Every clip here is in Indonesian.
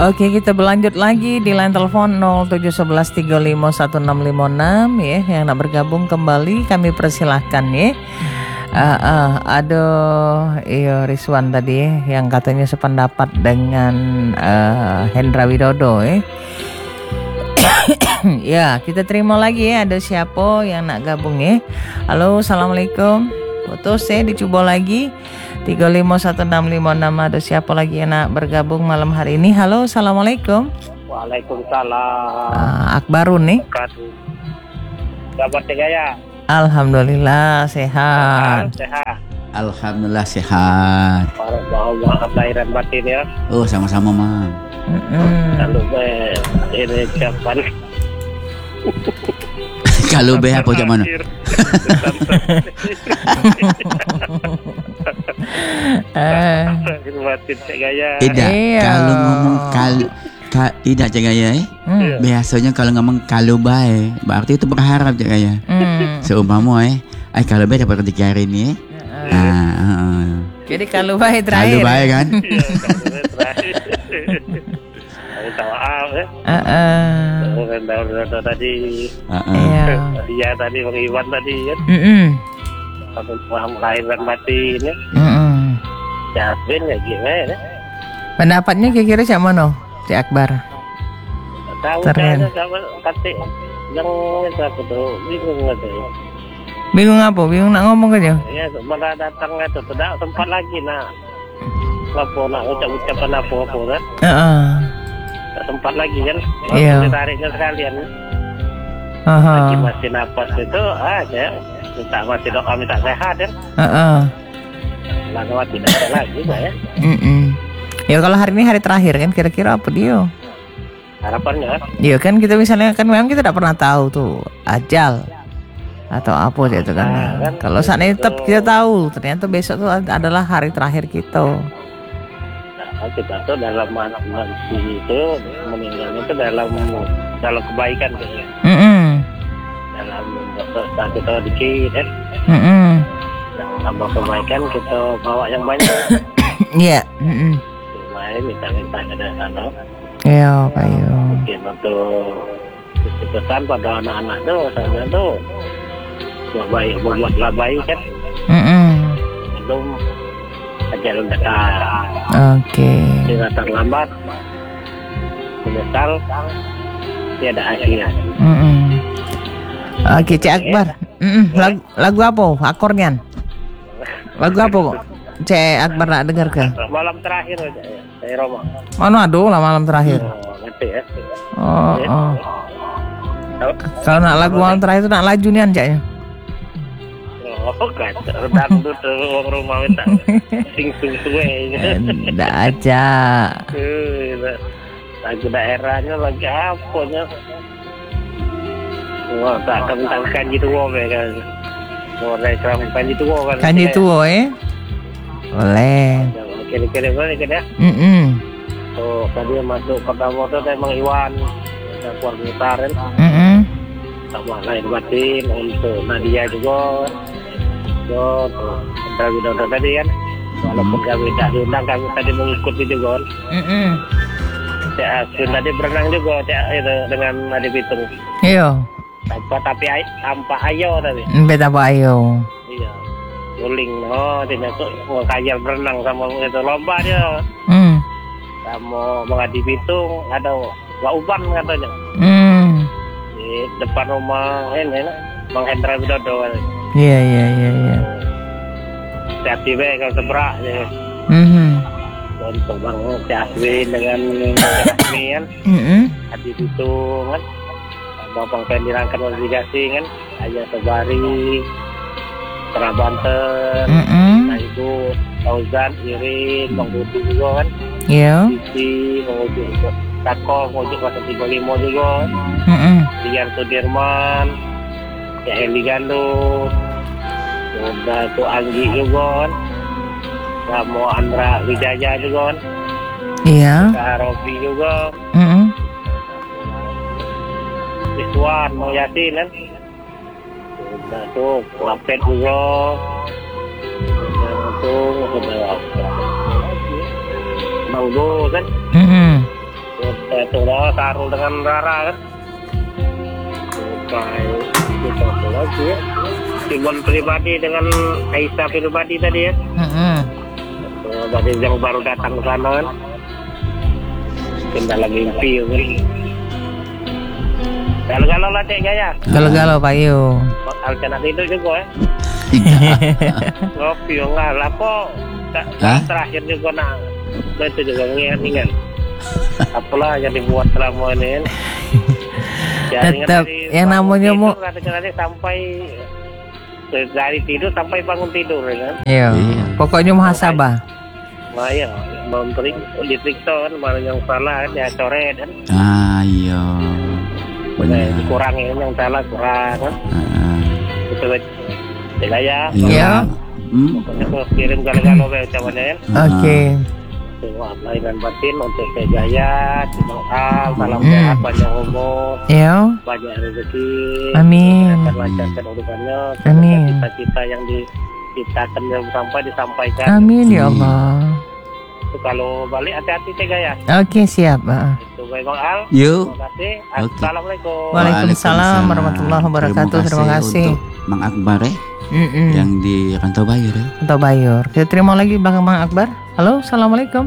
Oke, kita berlanjut lagi di line telepon 0711351656 ya. Yang nak bergabung kembali kami persilahkan ya. Aduh, iya Rizwan tadi yang katanya sependapat dengan Hendra Widodo ya. Ya, kita terima lagi ya. Ada siapa yang nak gabung ya? Halo, assalamualaikum. Putus ya, dicoba lagi 351656. Ada siapa lagi yang nak bergabung malam hari ini? Halo, assalamualaikum. Waalaikumsalam. Akbarun nih. Kabar ya? Alhamdulillah sehat. Sehat. Alhamdulillah sehat. Barakallah lahiran batin ya. Oh, sama-sama, Mang. Lalu ini kapan? Kalau be apa cak mana? Tidak. Kalau ngomong tidak cak gaya biasanya kalau ngomong kalau baik berarti itu berharap cak gaya. Seumpama kalau baik dapat rezeki hari ini. Jadi kalau baik terakhir. Kalau baik kan? Minta maaf ya. Tadi. Dia tadi Bang Iwan tadi kan. Satu lahiran batin ya. Jasmin ya gimana? Pendapatnya kira-kira cak mana? Cik Akbar. Tahu saya sama kata yang aku tuh bingung gitu. Bingung apa? Bingung nak ngomong aja? Ya, malah datang itu tidak sempat lagi nak. Lapo nak ucap-ucapan apa kan? Tak sempat lagi kan? Iya. Tariknya sekalian. Lagi masih napas itu aja. Masih doa minta sehat kan? Lalu tidak ada lagi saya. Ya kalau hari ini hari terakhir kan kira-kira apa dia? Harapannya? Iya kan kita misalnya kan memang kita tidak pernah tahu tuh ajal atau apa gitu kan. Kalau saat ini tetap kita tahu ternyata besok tuh adalah hari terakhir kita. Kita tuh dalam mati itu meninggalnya itu dalam kebaikan kayaknya. Dalam saat kita dikit kan. Dalam tambah kebaikan kita bawa yang banyak. Iya. Minta-minta ada sana. Iya, kayu. Mungkin untuk pesan pada anak-anak tuh, sana tuh buatlah baik kan. Belum ajal dekat. Oke. Tidak terlambat. Menyesal tiada akhir. Oke, Cik Akbar. Lagu apa? Akornya? Lagu apa kok? Cik Akbar nak dengar ke? Malam terakhir aja ya, saya Roma. Mana aduh lah malam terakhir. Nanti ya. Kalau nak lagu malam terakhir itu nak laju nih anjaknya. Kan, dangdut orang rumah minta sing suwe. Ndak aja. Lagu daerahnya lagi apa nya? Wah, tak akan kanji tua kan. Mau reklam kanji tua kan. Kanji tua Oleh. Kira-kira mana kan ya? So, tadi masuk pertama tu memang Iwan keluar utara kan. Sama lain batin untuk Nadia juga. So, Hendra Widodo tadi kan. Walaupun kami tak diundang, kami tadi mengikuti juga kan. Cik Asun tadi berenang juga itu dengan Adi Bitung. Iya. Tanpa ayo tadi. Tanpa ayo. Iya. Guling, tidak tuh mau kajal berenang sama itu lomba dia. Sama Adi Bitung ada Wak Uban katanya. Di depan rumah ini Bang Hendra Widodo. Iya. Hati-hati kalau seberak ya. Untuk Bang Jasmin dengan Jasmin kan. Adi Bitung kan. Bang Fendi Rangkan Navigasi kan. Ayah Sebari. Tengah Banten, Ibu Fauzan, Irin, Bang Budi juga kan. Iya. Sisi, mengujuk Takol, mengujuk Pasar 35 juga. Dian Sudirman, ya Heli Gandut, udah tuh Anggi juga kan. Sama Andra Wijaya juga kan. Iya. Kak Robi juga. Rizwan, Mau Yasin kan. Udah tuh Lapet juga. Udah tuh Bang Bo kan. Itulah Sarul dengan Rara kan. Baik, kita lagi ya. Simon pribadi dengan Aisyah pribadi tadi ya. Tadi yang baru datang ke sana kan. Kita lagi mimpi kan. Galau-galau lah Cek Gaya. Galau-galau Pak Yu. Alternatif itu juga ya. Ngopi enggak lah kok. Terakhir juga nak. Itu juga mengingat-ingat. Apalah yang dibuat selama ini kan. Tetap yang namanya mau nanti sampai dari tidur sampai bangun tidur kan. Iya. Pokoknya muhasabah. Nah ya, memberi diperiksa kan mana yang salah kan ya coret kan. Iya. Benar. Dikurangi yang salah kurang kan. Itu aja ya. Iya. Pokoknya aku kirim galau-galau kayak ucapannya kan. Oke. Doa lahir dan batin untuk Teh Jaya, doa salam sehat, panjang umur, banyak rezeki, amin, lancarkan urusannya, amin, cita-cita yang diciptakan yang disampaikan, amin ya Allah. Itu kalau balik hati-hati Teh Jaya. Oke, siap. Itu baik Al. Yuk. Terima kasih. Assalamualaikum. Waalaikumsalam warahmatullahi wabarakatuh. Terima kasih. Mang Akbar yang di Rantau Bayur ya. Rantau Bayur. Kita terima lagi belakang Mang Akbar. Halo, assalamualaikum.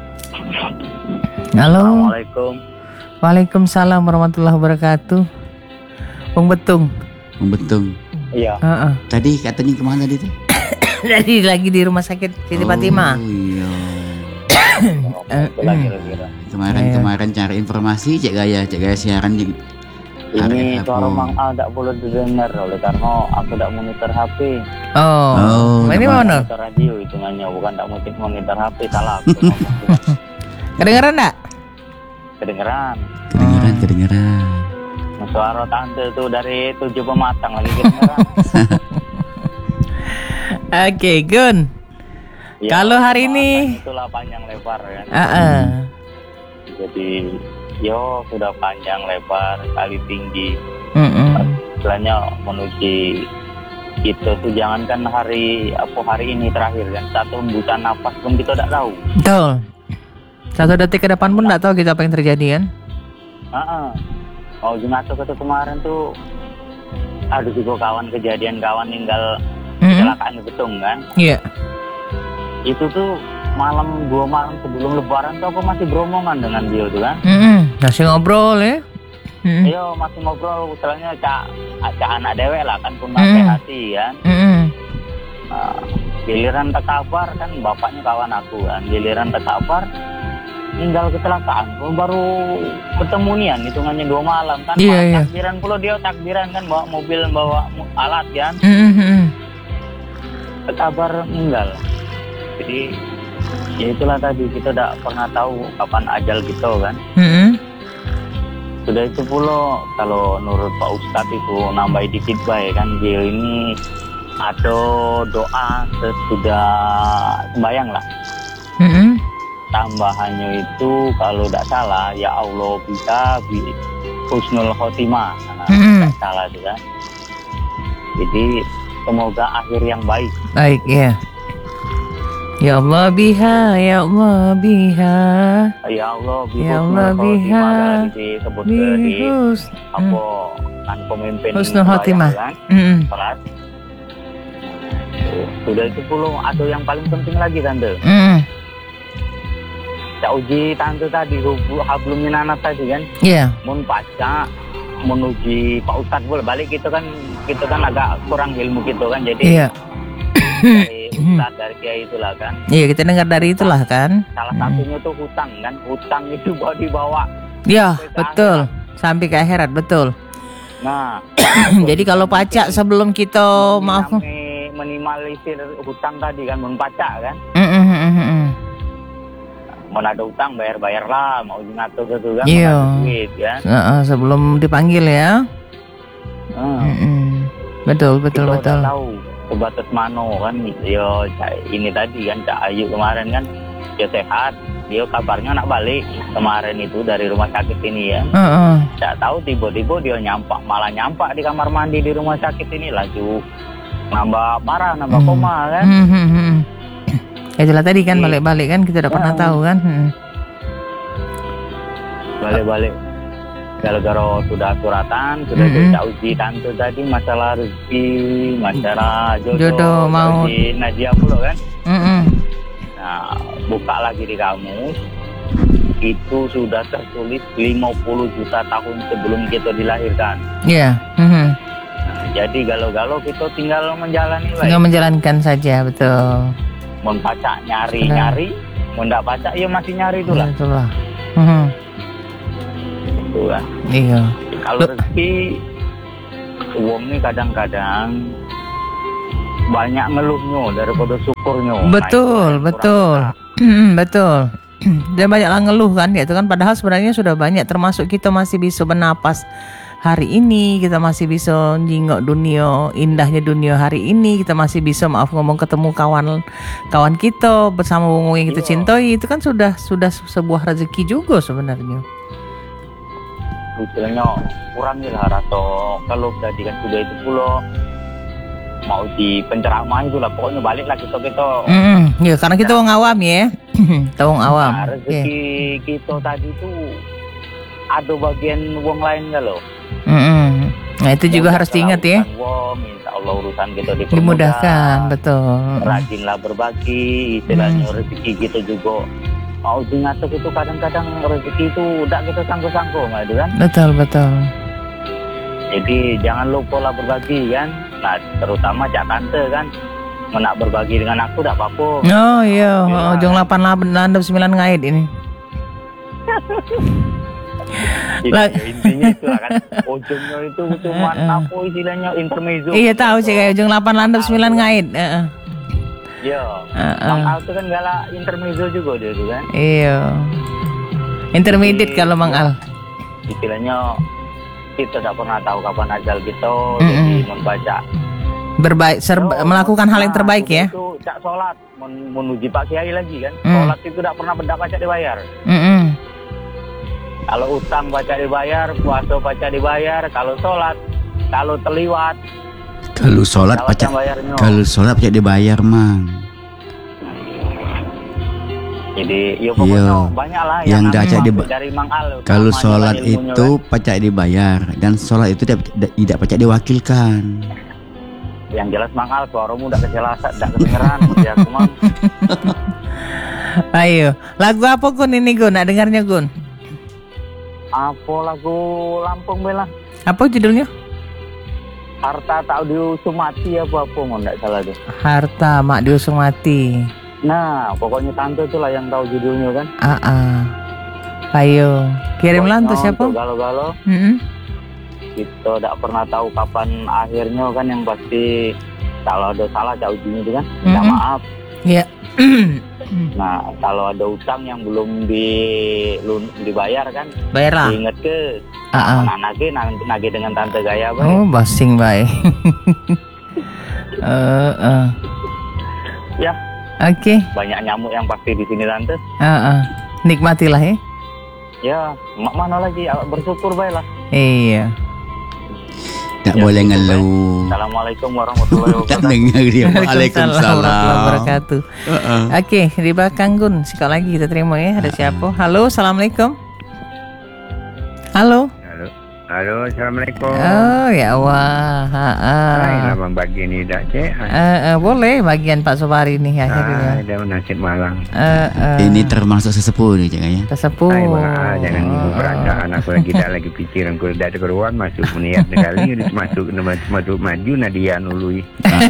Halo. Assalamualaikum. Waalaikumsalam warahmatullahi wabarakatuh. Bung Betung. Bung Betung. Iya. Tadi katanya kemana dia? Tadi lagi di rumah sakit Siti Fatimah. Oh iya. Kemarin cari informasi Cek Gaya siaran di ini suara Mang A tidak boleh didengar oleh karena aku tidak monitor HP. Oh, ini mana? Monitor radio hitungannya, bukan tidak monitor HP, salah aku. Kedengeran enggak? Kedengeran. Suara tante itu dari 7 pematang lagi kedengeran. Oke, Gun. Ya, kalau hari ini itulah panjang lebar kan. Jadi sudah panjang lebar kali tinggi. Istilahnya menuju itu tuh jangankan hari ini terakhir kan, satu hembusan nafas pun kita tidak tahu. Betul. 1 detik ke depan pun tidak tahu kita apa yang terjadi kan. Jatuh ke kemarin tuh ada juga kejadian kawan tinggal kecelakaan di Betung kan. Iya. Itu tuh malam 2 malam sebelum lebaran tuh aku masih beromongan dengan dia tuh kan. Masih ngobrol ya. Iya masih ngobrol, misalnya cak anak dewek lah kan pun pakai hati kan. Giliran tak kabar kan bapaknya kawan aku kan. Giliran tak kabar tinggal kecelakaan baru ketemu nian hitungannya 2 malam kan. Takbiran pula dia kan bawa mobil bawa alat kan. Kabar meninggal. Jadi ya itulah tadi kita tidak pernah tahu kapan ajal kita kan. Sudah itu pula kalau menurut Pak Ustadz itu nambah dikit baik kan dia ini ada doa sesudah sembahyang lah. Tambahannya itu kalau tidak salah ya Allah bisa husnul khotimah. Tidak salah juga. Jadi semoga akhir yang baik. Baik ya. Ya Allah biha, ya Allah biha, ya Allah biha, ya Allah biha, disebut di apa kan pemimpin husnul khotimah kan? Sudah itu pula ada yang paling penting lagi tante. Saya uji tante tadi hablum minanat tadi kan. Iya. Mun paca menuju Pak Ustadz boleh balik kita kan agak kurang ilmu gitu kan jadi. Iya. Dari Ustadz dari Kiai itulah kan. Iya kita dengar dari itulah kan. Salah satunya tuh hutang kan, hutang itu dibawa. Iya betul, sampai ke akhirat betul. Nah, jadi kalau pajak sebelum kita minimalisir hutang tadi kan, pajak kan. Mau ada hutang bayar lah, mau ngatur gitu kan. Iya. Duit kan. Sebelum dipanggil ya. Betul. Tahu sebatas mano kan yo ini tadi kan Cak Ayu kemarin kan dia sehat dia kabarnya nak balik kemarin itu dari rumah sakit ini ya. Tidak tahu tiba-tiba dia malah nyampak di kamar mandi di rumah sakit ini laju nambah parah nambah koma kan. Itulah tadi kan balik-balik kan kita tidak pernah tahu kan. balik-balik. Gara-gara sudah suratan, sudah kita uji tante tadi masalah rezeki, masalah jodoh mau di Nadia pula kan. Nah, buka lagi di kamus, itu sudah tertulis 50 juta tahun sebelum kita dilahirkan. Iya. Nah, jadi galau-galau kita tinggal menjalani. Tinggal menjalankan saja, betul. Membaca nyari, mau ndak baca ya masih nyari itulah. Itulah. Itu kan. Iya. Kalau rezeki uang ini kadang-kadang banyak ngeluhnya daripada syukurnya. Betul. Betul. Dia banyaklah ngeluh kan, ya itu kan, padahal sebenarnya sudah banyak, termasuk kita masih bisa bernapas hari ini, kita masih bisa jingok dunia, indahnya dunia hari ini, kita masih bisa ketemu kawan kita bersama wong yang kita cintai, itu kan sudah sebuah rezeki juga sebenarnya. Istilahnya kurangilah rasa kalau tadi kan sudah itu pula mau di penceramah itulah, pokoknya balik lah kita. Ya karena kita wong awam ya. Tawong awam. Nah, rezeki kita tadi tuh ada bagian wong lain kalau. Nah itu juga harus diingat ya. Insya Allah urusan kita dimudahkan, betul. Rajinlah berbagi, istilahnya rezeki kita juga. Mau dingatur itu kadang-kadang rezeki itu udah kita sanggup-sanggup, gitu kan? Betul. Jadi jangan lupa lah berbagi kan. Nah terutama cak tante kan, nak berbagi dengan aku tidak apa-apa. Oh iya, ujung 8 9 ngait ini. Intinya itu lah kan, ujungnya itu cuma apa istilahnya intermezzo. Iya tahu sih, kayak ujung 8 9 ngait. Iya, Mang Al itu kan galak intermezzo juga dia itu kan. Iya, intermediate kalau Mang Al. Istilahnya kita tidak pernah tahu kapan ajal kita, jadi membaca melakukan hal yang terbaik ya. Itu cak sholat, menuju Pak Kiai lagi kan. Sholat itu tidak pernah benda baca dibayar. Kalau utang baca dibayar, puasa baca dibayar. Kalau sholat, kalau terliwat. Kalau sholat baca dibayar mang. Jadi ya pokoknya banyak lah yang dari Mang Al. Kalau sholat itu pacak dibayar dan sholat itu tidak pacak diwakilkan. Yang jelas Mang Al suaramu udah keselasa, udah kedengeran ya Mang. Ayo, lagu apa Gun ini Gun? Nak dengarnya Gun? Apa lagu Lampung Bela? Apa judulnya? Harta tak diusung mati apa nggak salah tuh. Harta mak diusung mati. Nah, pokoknya tante itulah yang tahu judulnya kan. Ayo, kirim lantas siapa? Galau-galau. Kita tidak pernah tahu kapan akhirnya kan, yang pasti kalau ada salah jauh itu kan, minta maaf. Iya. Nah, kalau ada utang yang belum dibayar kan, bayarlah. Ingat ke, nage dengan tante gaya baik. Oh, basing baik. Ya. Oke. Banyak nyamuk yang pasti di sini tante. Nikmatilah ya. Ya, mana lagi bersyukur baiklah. Iya. Tak boleh ngeluh. Assalamualaikum warahmatullahi wabarakatuh. Dengar dia. Waalaikumsalam warahmatullahi wabarakatuh. Oke, di belakang Gun, sekali lagi kita terima ya. Ada siapa? Halo, assalamualaikum. Halo. Halo, assalamualaikum. Oh ya Allah. Nama bagian ini dah cek. Boleh bagian Pak Sobari nih akhirnya. Ada nasib malang. Ini termasuk sesepuh nih cek ya. Sesepuh. Jangan ibu perasaan aku lagi dah lagi pikiran aku dah keruan masuk niat sekali masuk maju Nadia nului.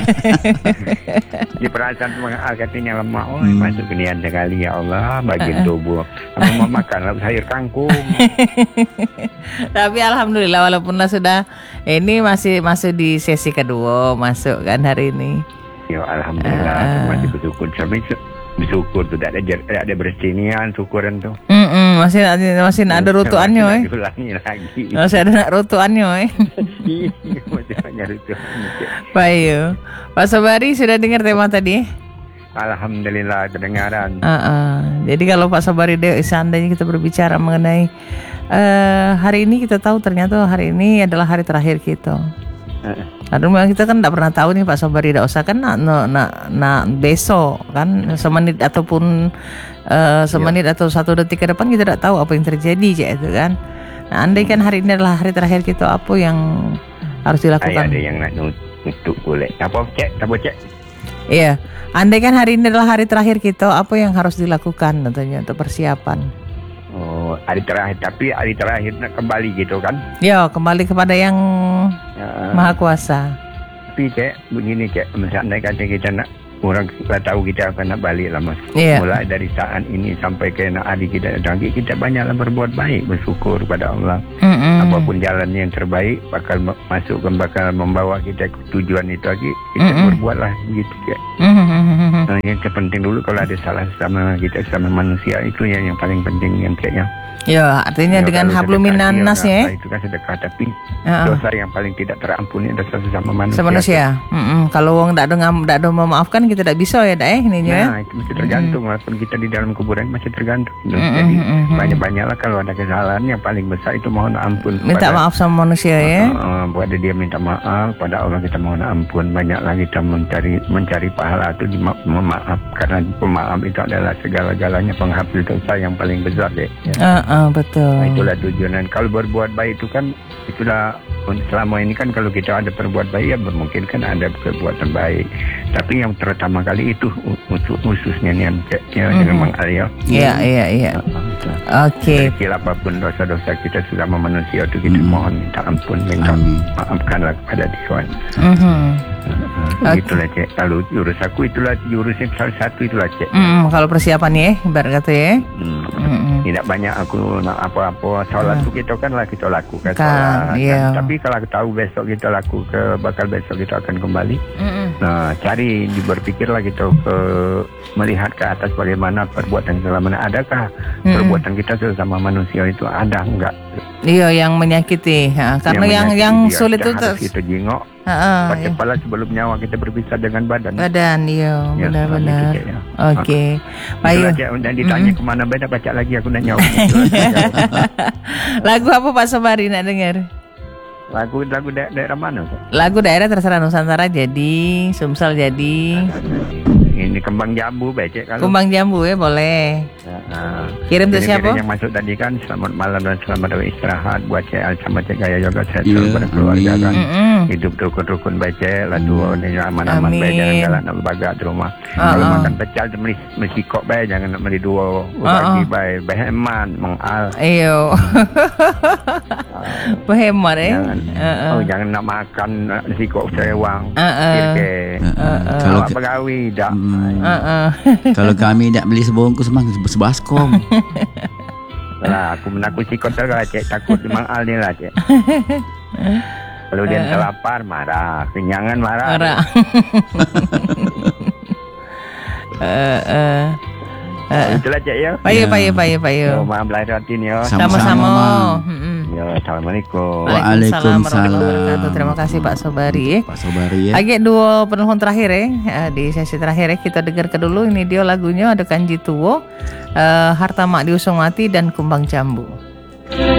Di perasaan katanya lemah masuk ke niat sekali ya Allah bagian tubuh. Mau makan sayur kangkung. Tapi alhamdulillah walaupun sudah ini masih masuk di sesi kedua masuk kan hari ini. Ya alhamdulillah masih bersyukur sampai bersyukur tuh ada bersinian syukuran tuh. Masih ada rutuannya Ulangi lagi. Masih ada rutuannya Masih ada rutuannya. Baik. Pak Sobari sudah dengar tema tadi? Alhamdulillah kedengaran. Jadi kalau Pak Sobari seandainya kita berbicara mengenai hari ini, kita tahu ternyata hari ini adalah hari terakhir kita. Aduh, memang kita kan tidak pernah tahu nih Pak Sobari, tidak usah kan nak besok kan semenit ataupun semenit atau 1 detik ke depan kita tidak tahu apa yang terjadi, Cek, itu kan. Nah, andai kan hari ini adalah hari terakhir kita, apa yang harus dilakukan? Ada yang nak nutup boleh. Apa cek? Iya, andai kan hari ini adalah hari terakhir kita, apa yang harus dilakukan tentunya untuk persiapan? Oh, hari terakhir, tapi hari terakhir nak kembali gitu kan? Ya, kembali kepada yang Maha Kuasa. Tapi Cek, begini Cek, misalnya kata kita nak, orang tak tahu kita akan nak balik lah Mas. Mulai dari saat ini sampai ke adik kita datang, kita banyaklah berbuat baik, bersyukur kepada Allah. Apapun jalan yang terbaik bakal bakal membawa kita ke tujuan itu lagi. Kita berbuatlah begitu Cek. Yang terpenting dulu kalau ada salah sama kita, sama manusia, itu yang paling penting yang Cek ya. Ya, artinya dengan habluminan nas ya. Itu kan sedekah, tapi dosa yang paling tidak terampuni dosa sesama manusia. Semanusia. Kalau orang tidak ada memaafkan, kita tidak bisa ya, ini ya. Nah, itu masih tergantung, walaupun kita di dalam kuburan masih tergantung. Jadi banyak-banyaklah kalau ada kesalahan, yang paling besar itu mohon ampun. Minta maaf sama manusia ya. Pada dia minta maaf, pada Allah kita mohon ampun. Banyaklah kita mencari pahala itu di memaaf, karena pemaaf itu adalah segala-galanya, penghapus dosa yang paling besar deh. Betul. Nah, itulah tujuan. Kalau berbuat baik itu kan, itulah selama ini kan kalau kita ada berbuat baik ya memungkinkan ada perbuatan baik. Tapi yang terutama kali itu khususnya nih dengan Mang Aryo. Iya. Oke. Kecil apapun dosa-dosa kita sesama manusia itu kita mohon minta ampun, minta maafkanlah kepada Tuhan. Itulah Cek. Kalau jurus aku itulah jurusnya salah satu itulah Cek. Kalau persiapan ya, ibarat kata ya. Tidak banyak aku nak apa-apa. Sholat itu kita kan lah kita lakukan sholat. Tapi kalau tahu besok kita bakal besok kita akan kembali. Nah, cari berpikirlah kita melihat ke atas bagaimana perbuatan selama ini. Adakah perbuatan kita sesama manusia itu ada enggak? Iya, yang menyakiti. Karena yang sulit itu harus kita jengok. Kepala sebelum nyawa kita berpisah dengan badan. Iya, benar-benar. Oke. Baik. Dan ditanya kemana beda, baca lagi aku nak nyawa. Lagu apa Pak Sobari nak dengar? Lagu daerah mana? Lagu daerah terserah, Nusantara jadi, Sumsel jadi. Ini kembang jambu becek kalau. Kembang jambu ya boleh. Kirim ke siapa? Yang masuk tadi kan selamat malam dan selamat istirahat buat Cek sama Cek Gaya juga sehat selalu pada keluarga kan. Hidup rukun-rukun becek lah dua ini aman-aman baik, jangan galak nak berbagat di rumah. Kalau makan pecel mesti kok baik, jangan nak beli dua bagi baik, berhemat mengal. Iyo. Berhemat jangan nak makan nasi kok sewang. Kalau pegawai dah. Kalau kami tidak beli sebungkus mah sebaskom. Lah aku menakut sikot lah Cek, takut Mang Al ni lah Cek. Kalau dia terlapar marah, kenyangan marah. Itulah Cek ya. Payu. Maaf lahir batin ya. Sama-sama. Ya, assalamualaikum. Waalaikumsalam. Terima kasih Pak Sobari. Agak dua penelpon terakhir di sesi terakhir kita dengar ke dulu. Ini dia lagunya ada Kanji Tuwo, Harta Mak Diusung Mati dan Kumbang Jambu.